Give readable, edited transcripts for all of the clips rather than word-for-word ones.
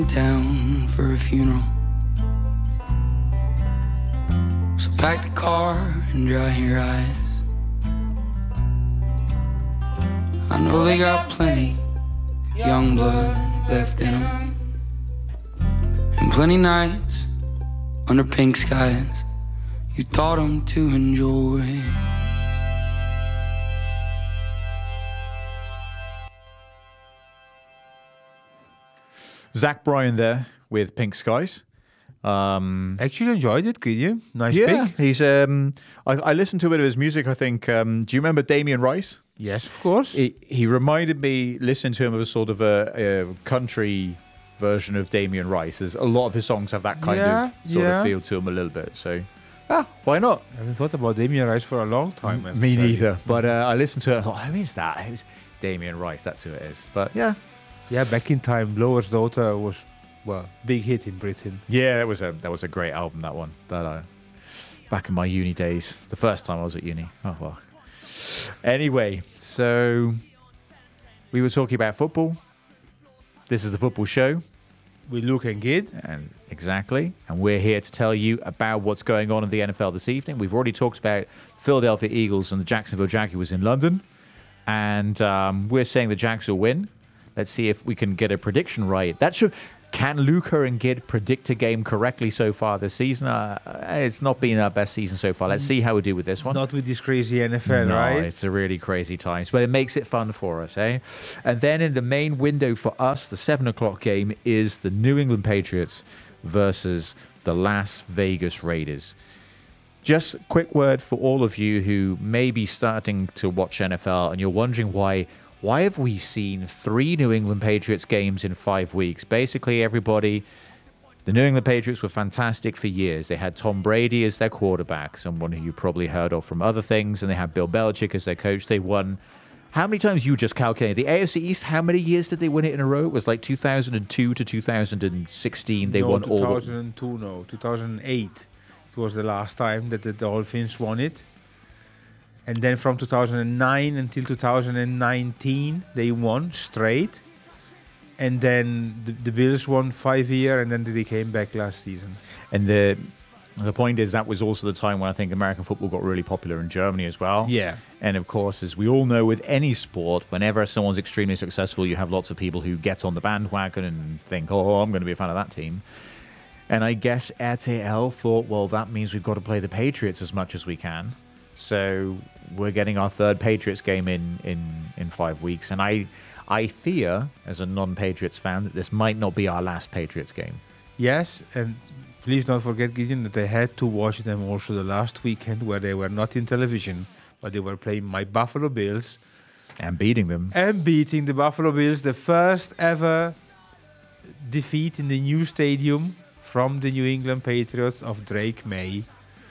down for a funeral. So pack the car and dry your eyes. I know they got plenty young blood left in them, and plenty nights under pink skies you taught them to enjoy. Zach Bryan there with Pink Skies. Actually enjoyed it, Gideon. Nice pick. He's. I listened to a bit of his music. I think. Do you remember Damien Rice? Yes, of course. He reminded me, listening to him, of a sort of a country version of Damien Rice. There's a lot of his songs have that kind of feel to them a little bit. So, why not? I haven't thought about Damien Rice for a long time. Me neither. But I listened to it. I thought, who is that? It was Damien Rice. That's who it is. But yeah. Yeah, back in time, Blower's Daughter was, big hit in Britain. Yeah, that was a great album, that one. Back in my uni days, the first time I was at uni. Oh, well. Anyway, so we were talking about football. This is the football show. We're looking good. Exactly. And we're here to tell you about what's going on in the NFL this evening. We've already talked about Philadelphia Eagles and the Jacksonville Jaguars in London. And we're saying the Jags will win. Let's see if we can get a prediction right. Can Luca and Gid predict a game correctly so far this season? It's not been our best season so far. Let's see how we do with this one. Not with this crazy NFL, no, right? It's a really crazy times, but it makes it fun for us, eh? And then in the main window for us, the 7 o'clock game is the New England Patriots versus the Las Vegas Raiders. Just a quick word for all of you who may be starting to watch NFL and you're wondering why have we seen 3 New England Patriots games in 5 weeks? Basically, everybody, the New England Patriots were fantastic for years. They had Tom Brady as their quarterback, someone who you probably heard of from other things, and they had Bill Belichick as their coach. They won. How many times you just calculated? The AFC East, how many years did they win it in a row? It was like 2002 to 2016. They won 2002, all. No, 2008. It was the last time that the Dolphins won it. And then from 2009 until 2019, they won straight. And then the Bills won 5 years, and then they came back last season. And the point is that was also the time when I think American football got really popular in Germany as well. Yeah. And of course, as we all know, with any sport, whenever someone's extremely successful, you have lots of people who get on the bandwagon and think, oh, I'm going to be a fan of that team. And I guess RTL thought, well, that means we've got to play the Patriots as much as we can. So we're getting our 3rd Patriots game in 5 weeks. And I fear, as a non-Patriots fan, that this might not be our last Patriots game. Yes, and please don't forget, Gideon, that I had to watch them also the last weekend where they were not in television, but they were playing my Buffalo Bills. And beating them. And beating the Buffalo Bills, the first ever defeat in the new stadium from the New England Patriots of Drake May.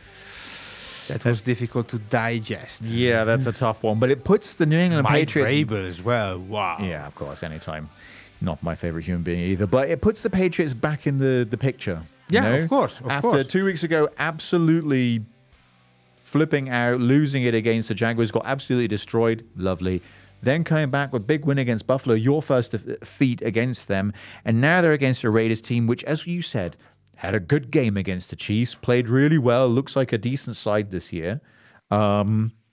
That was difficult to digest. Yeah, that's a tough one. But it puts the New England Patriots... Mike Vrabel as well. Wow. Yeah, of course, anytime. Not my favorite human being either. But it puts the Patriots back in the picture. Yeah, you know? of course. After 2 weeks ago, absolutely flipping out, losing it against the Jaguars, got absolutely destroyed. Lovely. Then coming back with a big win against Buffalo, your first defeat against them. And now they're against a Raiders team, which, as you said, had a good game against the Chiefs, played really well, looks like a decent side this year. I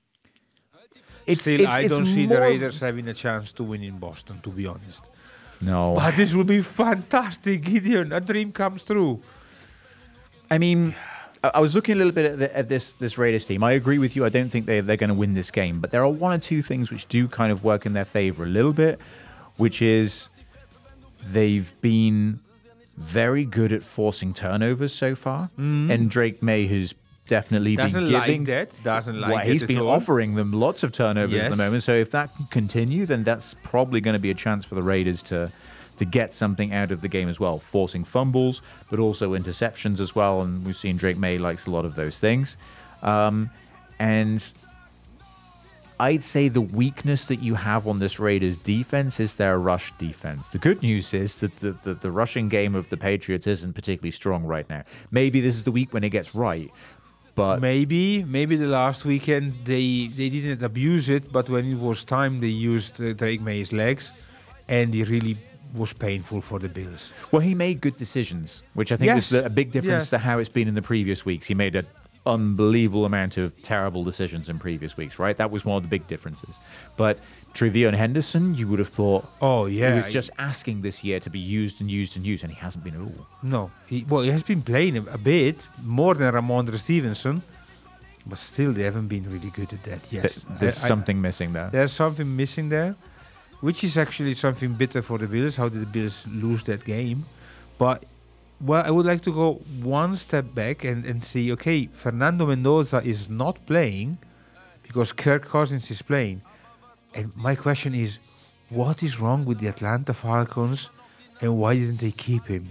don't see the Raiders having a chance to win in Boston, to be honest. No. But this will be fantastic, Gideon. A dream comes true. I mean, I was looking a little bit at this Raiders team. I agree with you. I don't think they're going to win this game. But there are 1 or 2 things which do kind of work in their favor a little bit, which is they've been very good at forcing turnovers so far. And Drake May has definitely been giving... Doesn't like he's been offering them lots of turnovers at the moment. So if that can continue, then that's probably going to be a chance for the Raiders to get something out of the game as well. Forcing fumbles, but also interceptions as well. And we've seen Drake May likes a lot of those things. And I'd say the weakness that you have on this Raiders defense is their rush defense. The good news is that the rushing game of the Patriots isn't particularly strong right now. Maybe this is the week when it gets right, but maybe the last weekend they didn't abuse it, but when it was time, they used Drake May's legs, and he really was painful for the Bills. Well, he made good decisions, which I think Yes. is a big difference Yes. to how it's been in the previous weeks. He made an unbelievable amount of terrible decisions in previous weeks, right? That was one of the big differences. But Trevion Henderson, you would have thought Oh yeah, he was just asking this year to be used and used and used, and he hasn't been at all. no. He has been playing a bit more than Ramondre Stevenson, but still they haven't been really good at that. Yes, There's I- something missing there. There's something missing there, which is actually something bitter for the Bills. How did the Bills lose that game? But well, I would like to go one step back and see. Okay, Fernando Mendoza is not playing because Kirk Cousins is playing, and my question is, what is wrong with the Atlanta Falcons, and why didn't they keep him?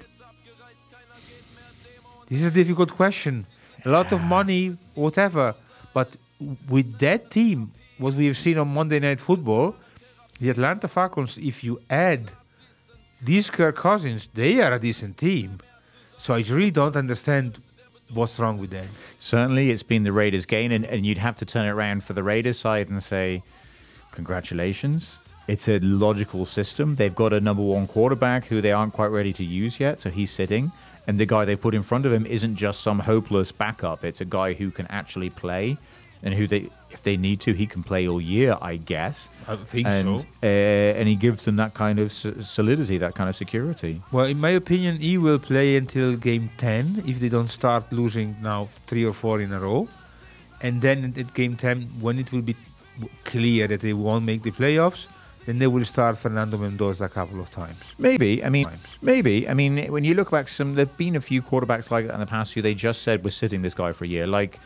This is a difficult question. A lot of money, whatever, but with that team, what we have seen on Monday Night Football, the Atlanta Falcons, if you add these Kirk Cousins, they are a decent team. So I really don't understand what's wrong with them. Certainly, it's been the Raiders' gain, and you'd have to turn it around for the Raiders side and say, congratulations. It's a logical system. They've got a number one quarterback who they aren't quite ready to use yet, so he's sitting. And the guy they put in front of him isn't just some hopeless backup. It's a guy who can actually play, and who they, if they need to, he can play all year, I guess. I think And so. and he gives them that kind of solidity, that kind of security. Well, in my opinion, he will play until game 10 if they don't start losing now 3 or 4 in a row. And then at game 10, when it will be clear that they won't make the playoffs, then they will start Fernando Mendoza a couple of times. Maybe. I mean, Times. maybe. I mean, when you look back, there've been a few quarterbacks like that in the past who they just said we're sitting this guy for a year, like